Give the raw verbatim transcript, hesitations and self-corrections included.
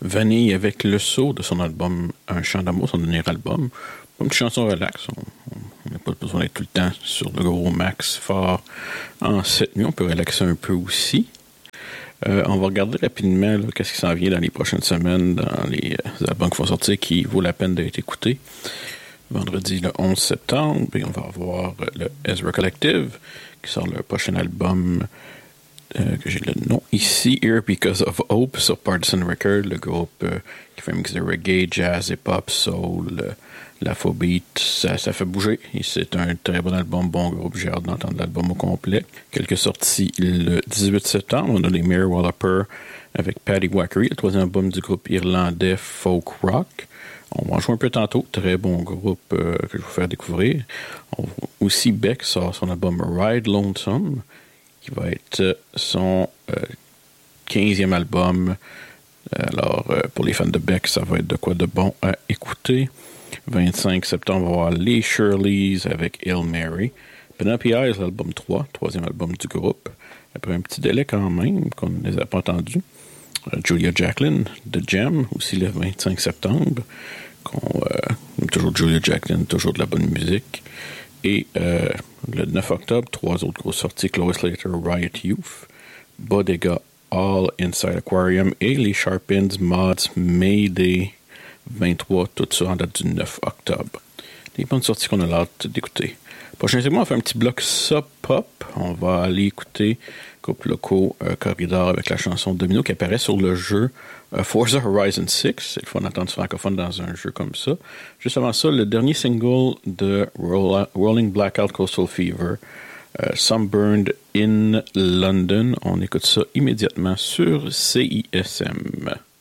Vanille avec Le Saut de son album Un chant d'amour, son dernier album. Une petite chanson relax. On n'a pas besoin d'être tout le temps sur le gros max fort en cette nuit. On peut relaxer un peu aussi. Euh, on va regarder rapidement là, qu'est-ce qui s'en vient dans les prochaines semaines, dans les, euh, les albums qui vont sortir, qui vaut la peine d'être écoutés. Vendredi le onze septembre, et on va avoir le Ezra Collective, qui sort le prochain album, euh, que j'ai le nom ici, Here Because of Hope, sur Partisan Record, le groupe euh, qui fait un mix de reggae, jazz, hip-hop, soul, euh, l'afrobeat, ça, ça fait bouger. Et c'est un très bon album, bon groupe, j'ai hâte d'entendre l'album au complet. Quelques sorties le dix-huit septembre, on a les Mayor Walloper avec Paddy Wackery, le troisième album du groupe irlandais Folk Rock. On va en jouer un peu tantôt, très bon groupe euh, que je vais vous faire découvrir. On, aussi, Beck sort son album Ride Lonesome, qui va être son euh, quinzième album. Alors, euh, pour les fans de Beck, ça va être de quoi de bon à écouter. vingt-cinq septembre, on va voir les Shirleys avec Hail Mary. Penelope Eyes, l'album trois, troisième album du groupe. Après un petit délai quand même, qu'on ne les a pas entendus. Euh, Julia Jacqueline, The Gem, aussi le vingt-cinq septembre. Qu'on, euh, toujours Julia Jacqueline, toujours de la bonne musique. Et euh, le neuf octobre, trois autres grosses sorties, Chloe Slater, Riot Youth, Bodega, All Inside Aquarium et les Sharpins, Mods, Mayday vingt-trois, tout ça en date du neuf octobre. Des bonnes sorties qu'on a hâte d'écouter. Prochain segment, on fait un petit bloc sub-pop. On va aller écouter groupe locaux euh, Corridor avec la chanson Domino qui apparaît sur le jeu euh, Forza Horizon six. C'est le fun d'entendre du francophone dans un jeu comme ça. Juste avant ça, le dernier single de Roll- Rolling Blackout Coastal Fever, euh, Sunburned in London. On écoute ça immédiatement sur C I S M.